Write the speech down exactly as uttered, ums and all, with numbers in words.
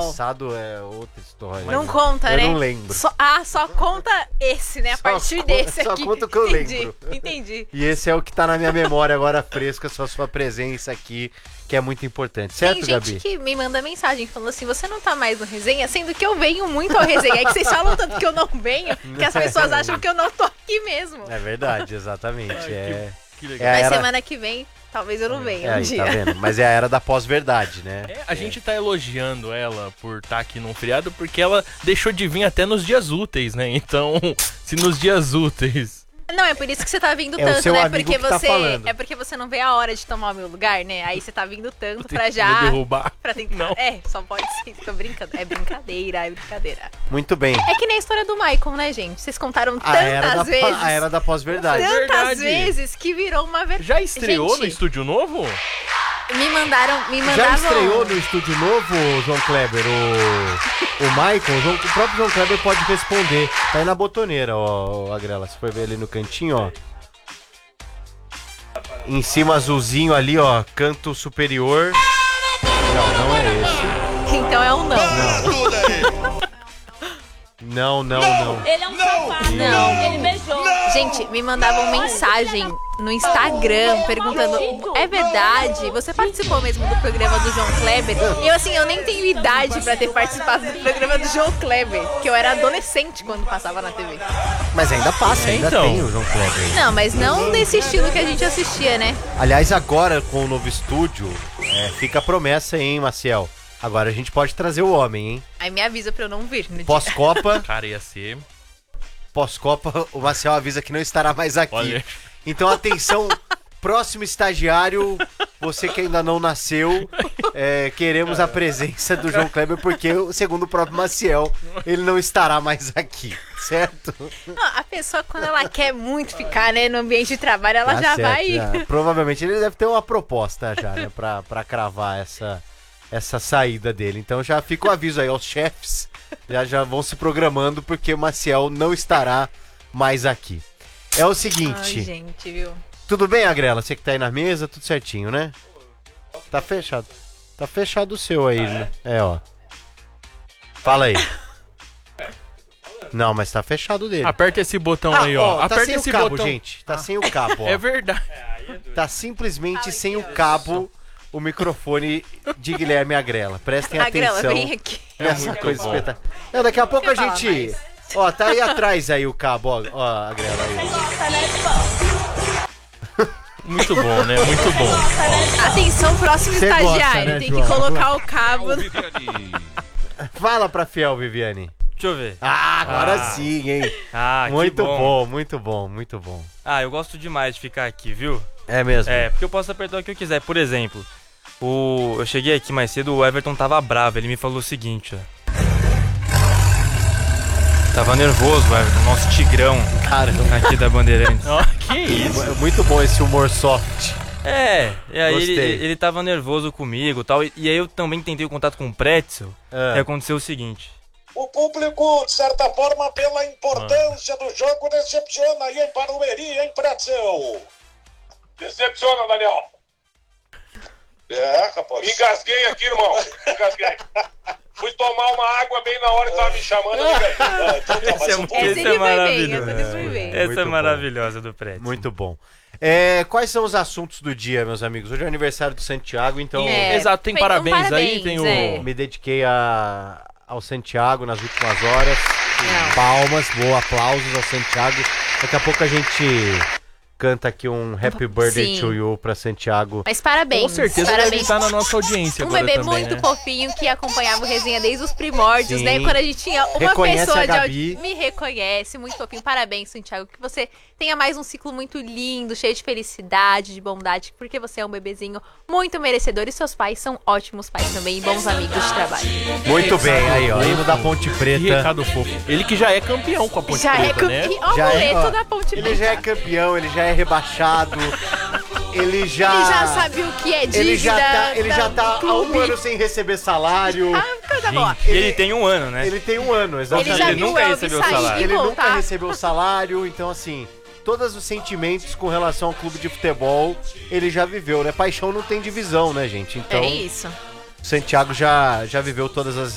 passado é outra história. Não conta, eu né? Eu não lembro. Só, ah, só conta esse, né? A só partir conta, desse só aqui. Só conta o que eu entendi, lembro. Entendi. E esse é o que tá na minha memória agora fresca, só a sua presença aqui, que é muito importante. Certo, Tem gente Gabi? que me manda mensagem falando assim, você não tá mais no resenha, sendo que eu venho muito ao resenha. É que vocês falam tanto que eu não venho, que as pessoas acham que eu não tô aqui mesmo. É verdade, exatamente. Ai, é... que, que legal. É Mas era... semana que vem, talvez eu não venha é, um aí, dia. Tá vendo? Mas é a era da pós-verdade, né? É, a é. gente tá elogiando ela por estar tá aqui num feriado, porque ela deixou de vir até nos dias úteis, né? Então, se nos dias úteis... Não, é por isso que você tá vindo é tanto, o seu né? amigo Porque que tá você. falando. É porque você não vê a hora de tomar o meu lugar, né? Aí você tá vindo tanto pra já. Me derrubar. Pra tentar. Não. É, só pode ser. Tô brincando. É brincadeira, é brincadeira. Muito bem. É que nem a história do Michael, né, gente? Vocês contaram a era tantas da, vezes. A era da pós-verdade. Tantas Verdade. vezes que virou uma verdade. Já estreou gente, no estúdio novo? Me mandaram. Me Já mandavam... estreou no estúdio novo, João Kleber, o, o Michael? O, João, o próprio João Kleber pode responder. Tá aí na botoneira, ó, a Grela. Você foi ver ali no cantinho, ó. Em cima, azulzinho ali, ó. Canto superior. Não, não é esse. Então é um não. Não, não, não. não. Ele é um safado. Não. Ele beijou. Gente, me mandavam mensagem no Instagram perguntando: é verdade? Você participou mesmo do programa do João Kleber? E eu, assim, eu nem tenho idade pra ter participado do programa do João Kleber, que eu era adolescente quando passava na T V. Mas ainda passa, ainda então. tem o João Kleber. Não, mas não nesse estilo que a gente assistia, né? Aliás, agora com o novo estúdio, é, fica a promessa, hein, Maciel? Agora a gente pode trazer o homem, hein? Aí me avisa pra eu não vir no dia. Pós-Copa, Cara, ia ser... pós-Copa, o Maciel avisa que não estará mais aqui. Olha. Então, atenção, próximo estagiário, você que ainda não nasceu, é, queremos a presença do João Kleber, porque, segundo o próprio Maciel, ele não estará mais aqui, certo? Não, a pessoa, quando ela quer muito ficar, né, no ambiente de trabalho, ela Tá já certo, vai... já. Provavelmente ele deve ter uma proposta já, né, pra, pra cravar essa, essa saída dele. Então já fica o aviso aí aos chefes, já, já vão se programando, porque o Maciel não estará mais aqui. É o seguinte... Ai, gente, viu? Tudo bem, Agrela? Você que tá aí na mesa, tudo certinho, né? Tá fechado. Tá fechado o seu aí, né? É, ó. Fala aí. Não, mas tá fechado o dele. Aperta esse botão Ah, aí, ó. ó, tá Aperta sem esse o cabo, botão. gente. Tá sem o cabo, ó. É verdade. Tá simplesmente sem o cabo o microfone de Guilherme Agrela. Prestem Agrela, atenção vem aqui. nessa muito coisa bom. espetacular. Não, daqui a pouco a Quer falar gente... mais? Ó, tá aí atrás aí o cabo, ó. Ó, Agrela aí. Muito bom, né? Muito bom. Atenção, próximo Cê estagiário. gosta, né, Tem João? que colocar o cabo. Fala pra fiel, Viviane. Deixa eu ver. Ah, agora Ah. sim, hein? Ah, que Muito bom. bom, muito bom, muito bom. Ah, eu gosto demais de ficar aqui, viu? É mesmo? É, porque eu posso apertar o que eu quiser. Por exemplo, o... eu cheguei aqui mais cedo, o Everton tava bravo. Ele me falou o seguinte, ó. Tava nervoso, o Everton, nosso tigrão Caramba. aqui da Bandeirantes. Ó, que isso? É muito bom esse humor soft. É, e aí ele, Gostei. ele tava nervoso comigo e tal. E, e aí eu também tentei o contato com o Pretzel. Ah. E aconteceu o seguinte. O público, de certa forma, pela importância do jogo, decepciona aí em Barueri, hein, Pretzel? Decepciona, Daniel. É, rapaz. Engasguei aqui, irmão. Engasguei. Fui tomar uma água bem na hora que tava me chamando. Ah, então tá, mas Esse é um muito- pouco- Esse Esse ele é foi bem, maravilhoso. esse ele foi bem. Essa Muito é bom. maravilhosa do Pretzel. Muito bom. É, quais são os assuntos do dia, meus amigos? Hoje é aniversário do Santiago, então É, Exato, tem feito um parabéns, aí, tem o... é. me dediquei a, ao Santiago nas últimas horas. Não. Palmas, boa, aplausos ao Santiago. Daqui a pouco a gente canta aqui um Happy Birthday Sim. to you pra Santiago. Mas parabéns. Com certeza deve parabéns. estar na nossa audiência Um agora bebê também, muito né? fofinho que acompanhava o resenha desde os primórdios, Sim. né? Quando a gente tinha uma Reconhece pessoa a de Gabi. audi... Me reconhece, muito fofinho. Parabéns, Santiago. Que você tenha mais um ciclo muito lindo, cheio de felicidade, de bondade, porque você é um bebezinho muito merecedor e seus pais são ótimos pais também e bons amigos de trabalho. Muito bem, aí ó, hino da Ponte Que Preta. recado fofo. Ele que já é campeão com a Ponte Já é Preta, né? campeão. Ó, o Já é, boleto ó, da Ponte ele Preta. já é campeão, ele já é rebaixado. Ele já. Ele já sabe o que é dívida. Ele já tá, ele da- já tá do há um clube. ano sem receber salário. Ah, coisa boa. Gente, ele, tem um ano, né? Ele tem um ano, exatamente. Ele já ele viu nunca o Elvis recebeu sair salário. e Ele nunca voltar. recebeu salário, então assim, todos os sentimentos com relação ao clube de futebol, ele já viveu, né? Paixão não tem divisão, né, gente? Então, É isso. Santiago já, já viveu todas as